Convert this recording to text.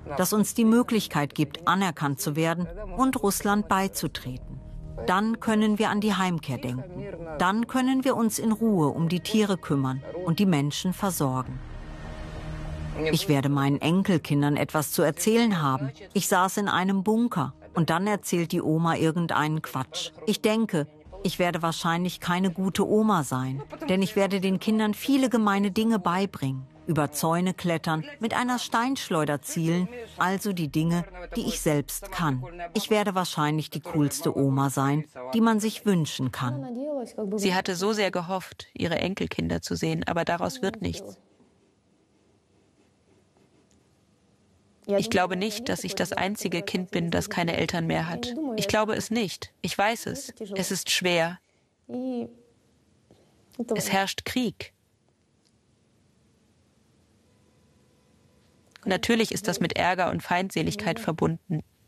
das uns die Möglichkeit gibt, anerkannt zu werden und Russland beizutreten. Dann können wir an die Heimkehr denken. Dann können wir uns in Ruhe um die Tiere kümmern und die Menschen versorgen. Ich werde meinen Enkelkindern etwas zu erzählen haben. Ich saß in einem Bunker und dann erzählt die Oma irgendeinen Quatsch. Ich denke, ich werde wahrscheinlich keine gute Oma sein, denn ich werde den Kindern viele gemeine Dinge beibringen. Über Zäune klettern, mit einer Steinschleuder zielen, also die Dinge, die ich selbst kann. Ich werde wahrscheinlich die coolste Oma sein, die man sich wünschen kann. Sie hatte so sehr gehofft, ihre Enkelkinder zu sehen, aber daraus wird nichts. Ich glaube nicht, dass ich das einzige Kind bin, das keine Eltern mehr hat. Ich glaube es nicht. Ich weiß es. Es ist schwer. Es herrscht Krieg. Natürlich ist das mit Ärger und Feindseligkeit verbunden.